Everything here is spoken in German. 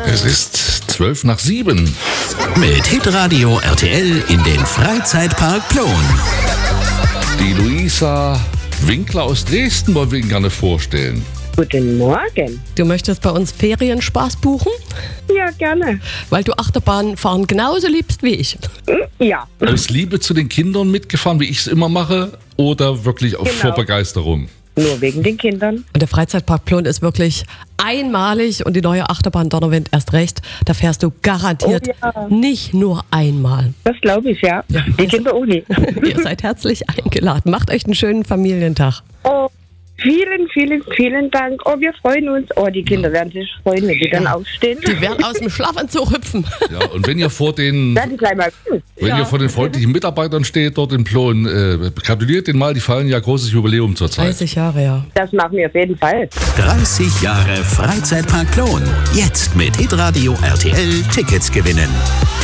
Es ist 7:12. Mit Hitradio RTL in den Freizeitpark Plon. Die Luisa Winkler aus Dresden wollen wir Ihnen gerne vorstellen. Guten Morgen. Du möchtest bei uns Ferienspaß buchen? Ja, gerne. Weil du Achterbahnfahren genauso liebst wie ich. Ja. Aus Liebe zu den Kindern mitgefahren, wie ich es immer mache, oder wirklich vor Begeisterung? Nur wegen den Kindern. Und der Freizeitpark Plon ist wirklich einmalig und die neue Achterbahn Donnerwind erst recht. Da fährst du garantiert nicht nur einmal. Das glaube ich, ja. Die Kinder auch nicht. Ihr seid herzlich eingeladen. Macht euch einen schönen Familientag. Oh, vielen Dank. Oh, wir freuen uns. Oh, die Kinder werden sich freuen, wenn die dann aufstehen. Die werden aus dem Schlafanzug hüpfen. Ja, und wenn ihr vor den, Werden die gleich mal gut. ihr vor den freundlichen Mitarbeitern steht dort in Plon, gratuliert denen mal, die feiern ja großes Jubiläum zurzeit. 30 Jahre, ja. Das machen wir auf jeden Fall. 30 Jahre Freizeitpark Plon. Jetzt mit Hitradio RTL Tickets gewinnen.